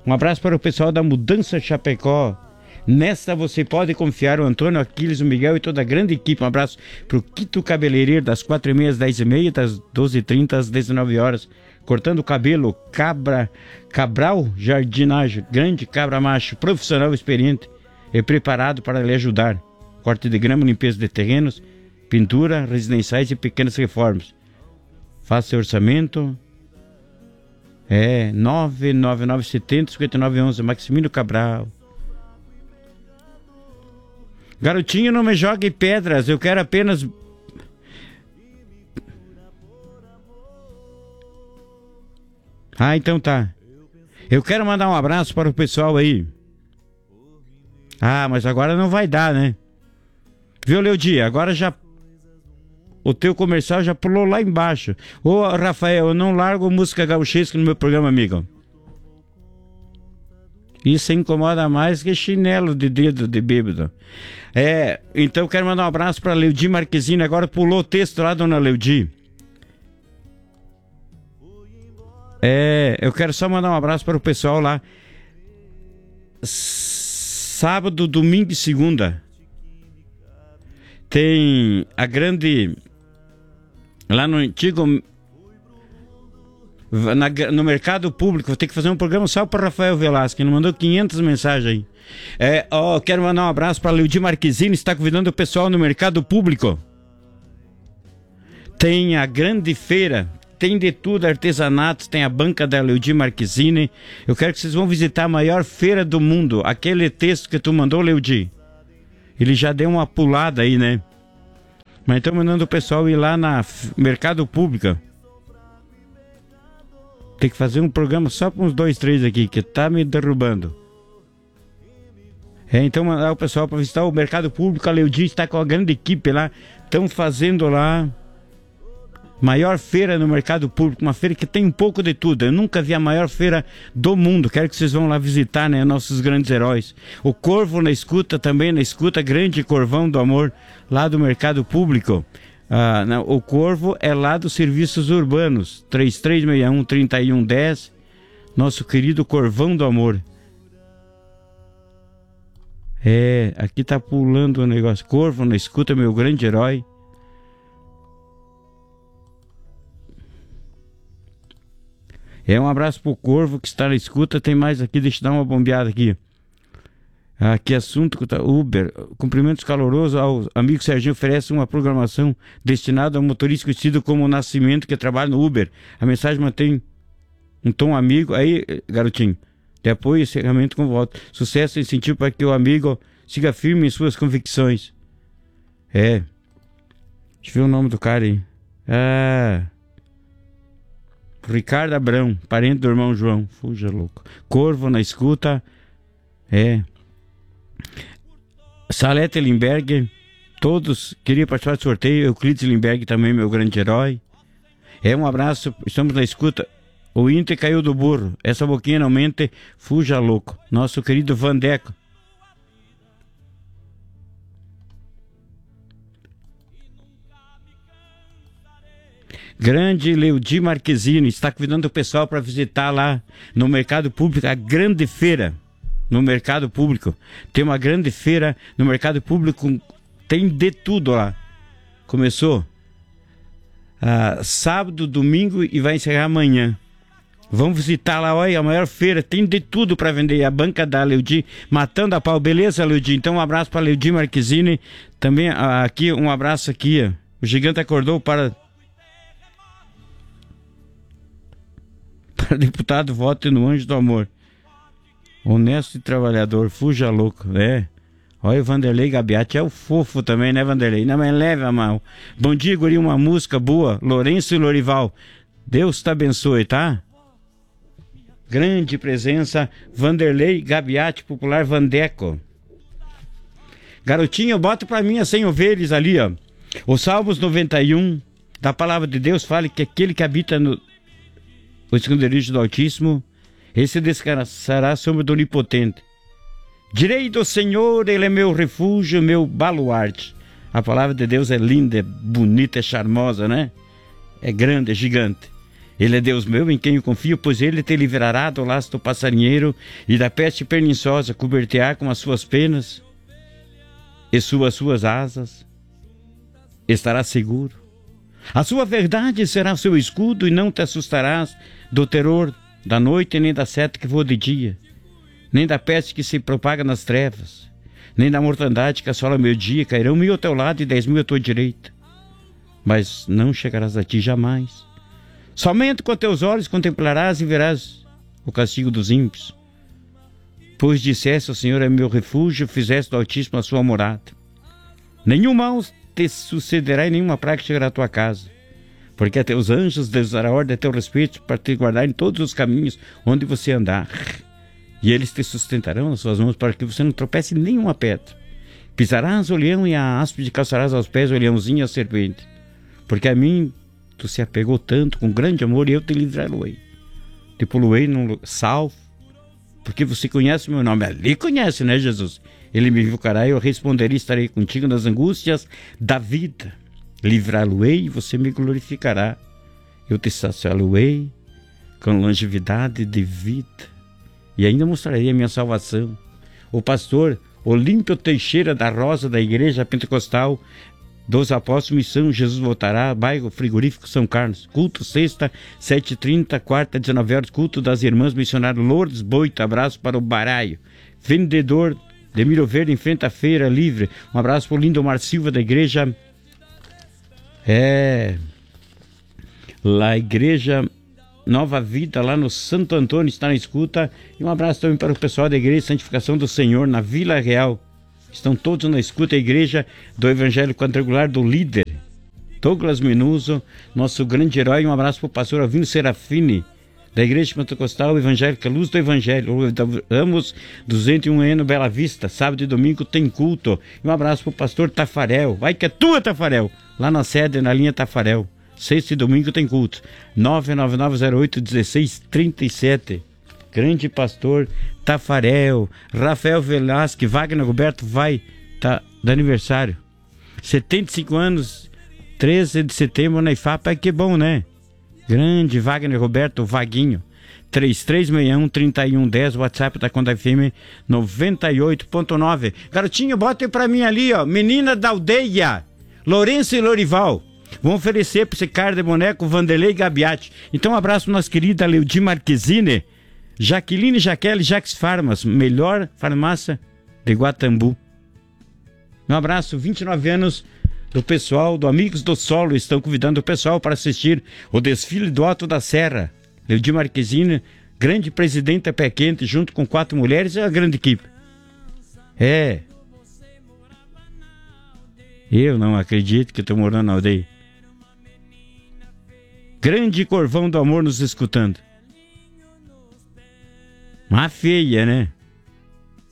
Um abraço para o pessoal da Mudança Chapecó. Nesta você pode confiar, o Antônio, Aquiles, o Miguel e toda a grande equipe. Um abraço para o Quito Cabeleireiro, das 4h30 às 10h30, das 12h30 às 19h. Cortando o cabelo, Cabral Jardinagem, grande cabra macho, profissional experiente e preparado para lhe ajudar. Corte de grama, limpeza de terrenos, pintura, residenciais e pequenas reformas. Faça seu orçamento. 99970-5911, Maximino Cabral. Garotinho, não me jogue pedras, eu quero apenas... Ah, então tá. Eu quero mandar um abraço para o pessoal aí. Ah, mas agora não vai dar, né? Viu, Leodia? Agora já... O teu comercial já pulou lá embaixo. Ô, Rafael, eu não largo música gauchesca no meu programa, amigo. Isso incomoda mais que chinelo de dedo de bêbado. Então eu quero mandar um abraço para Leudi Marquezine. Agora pulou o texto lá, dona Leudi. Eu quero só mandar um abraço para o pessoal lá. Sábado, domingo e segunda tem a grande... Lá no antigo... no mercado público, vou ter que fazer um programa só para Rafael Velasco, ele mandou 500 mensagens aí. Quero mandar um abraço para Leudi Marquezine, está convidando o pessoal no mercado público. Tem a grande feira, tem de tudo, artesanatos, tem a banca da Leudi Marquezine. Eu quero que vocês vão visitar a maior feira do mundo. Aquele texto que tu mandou, Leudi, ele já deu uma pulada aí, né? Mas então mandando o pessoal ir lá na mercado público. Tem que fazer um programa só para uns 2, 3 aqui, que tá me derrubando. Então mandar o pessoal para visitar o mercado público. A Leudi está com a grande equipe lá. Estão fazendo lá maior feira no mercado público. Uma feira que tem um pouco de tudo. Eu nunca vi a maior feira do mundo. Quero que vocês vão lá visitar, né? Nossos grandes heróis. O Corvo na escuta, também na escuta. Grande Corvão do Amor, lá do mercado público. O Corvo é lá dos serviços urbanos, 3361-3110, nosso querido Corvão do Amor. Aqui tá pulando o negócio. Corvo na escuta, meu grande herói. Um abraço pro Corvo que está na escuta. Tem mais aqui, deixa eu dar uma bombeada aqui. Que assunto, Uber. Cumprimentos calorosos ao amigo Serginho. Oferece uma programação destinada ao motorista conhecido como Nascimento, que trabalha no Uber. A mensagem mantém um tom amigo. Aí, garotinho, de apoio e encerramento com voto. Sucesso e incentivo para que o amigo siga firme em suas convicções. Deixa eu ver o nome do cara aí. Ricardo Abrão, parente do irmão João. Fuja louco. Corvo na escuta. Salete Limberg, todos queriam participar do sorteio. Euclides Limberg também, meu grande herói. Um abraço, estamos na escuta. O Inter caiu do burro, essa boquinha não mente, fuja louco. Nosso querido Vandeco. Grande Leudi Marquezine está convidando o pessoal para visitar lá no mercado público a grande feira. No mercado público tem uma grande feira. No mercado público tem de tudo lá. Começou sábado, domingo e vai encerrar amanhã. Vamos visitar lá, olha, a maior feira, tem de tudo para vender. A banca da Leudi, matando a pau. Beleza, Leudi? Então um abraço para Leudi Marquezine. Também aqui, um abraço aqui. O gigante acordou para deputado, vote no Anjo do Amor. Honesto e trabalhador, fuja louco, Olha o Vanderlei Gabiati, é o fofo também, né, Vanderlei? Não, mas leva a mão. Bom dia, guri, uma música boa. Lourenço e Lorival. Deus te abençoe, tá? Grande presença, Vanderlei Gabiati, popular Vandeco. Garotinho, bota pra mim as 100 ovelhas ali, ó. O Salmos 91, da palavra de Deus, fala que aquele que habita no esconderijo do Altíssimo, esse descansará sombra do Onipotente. Direi do Senhor, Ele é meu refúgio, meu baluarte. A palavra de Deus é linda, é bonita, é charmosa, né? É grande, é gigante. Ele é Deus meu em quem eu confio, pois ele te livrará do laço do passarinheiro e da peste perniciosa, cobertear com as suas penas e suas asas. Estarás seguro. A sua verdade será o seu escudo e não te assustarás do terror da noite, nem da seta que voa de dia, nem da peste que se propaga nas trevas, nem da mortandade que assola o meio-dia. Cairão 1000 ao teu lado e 10.000 à tua direita, mas não chegarás a ti jamais. Somente com teus olhos contemplarás e verás o castigo dos ímpios. Pois disseste: o Senhor é meu refúgio, fizeste do Altíssimo a sua morada. Nenhum mal te sucederá e nenhuma praga chegará à tua casa. Porque a teus anjos Deus dará ordem a teu respeito para te guardar em todos os caminhos onde você andar. E eles te sustentarão nas suas mãos para que você não tropece em nenhuma pedra. Pisarás o leão e a áspide, calçarás aos pés o leãozinho e a serpente. Porque a mim tu se apegou tanto com grande amor e eu te livrarei. Te poluei num salvo, porque você conhece o meu nome. Ali conhece, né, Jesus? Ele me invocará e eu responderei, estarei contigo nas angústias da vida. Livrá-lo-ei e você me glorificará. Eu te saciá-lo-ei com longevidade de vida e ainda mostrarei a minha salvação. O pastor Olímpio Teixeira da Rosa, da Igreja Pentecostal dos Apóstolos, Missão Jesus Voltará, bairro Frigorífico São Carlos. Culto sexta, 7h30, quarta, 19 horas, culto das Irmãs Missionárias Lourdes Boito. Abraço para o Baraio. Vendedor de Milho Verde, em frente à Feira Livre. Um abraço para o Lindomar Silva, da Igreja Igreja Nova Vida, lá no Santo Antônio, está na escuta. E um abraço também para o pessoal da Igreja Santificação do Senhor, na Vila Real. Estão todos na escuta. A Igreja do Evangelho Quadrangular do Líder Douglas Menuso, nosso grande herói. Um abraço para o pastor Alvino Serafini, da Igreja Pentecostal Evangélica Luz do Evangelho, Ramos 201 Bela Vista. Sábado e domingo tem culto. E um abraço para o pastor Tafarel. Vai que é tua, Tafarel, lá na sede, na linha Tafarel. Sexta e domingo tem culto. 999081637. Grande pastor Tafarel. Rafael Velasquez, Wagner Roberto vai tá de aniversário. 75 anos, 13 de setembro na IFAP. Que bom, né? Grande Wagner Roberto, Vaguinho. 3361-3110, WhatsApp da Conda FM 98.9. Garotinho, bota pra mim ali, ó. Menina da Aldeia, Lourenço e Lorival. Vão oferecer para esse cara de boneco Vanderlei Gabiati. Então um abraço para nossa querida Leudi Marquezine, Jaqueline Jaqueline Jax Farmas, melhor farmácia de Guatambu. Um abraço, 29 anos do pessoal do Amigos do Solo estão convidando o pessoal para assistir o desfile do Alto da Serra. Leudi Marquezine, grande presidente a pé quente, junto com 4 mulheres, é uma grande equipe. Eu não acredito que estou morando na aldeia. Grande Corvão do Amor nos escutando. Uma feia, né?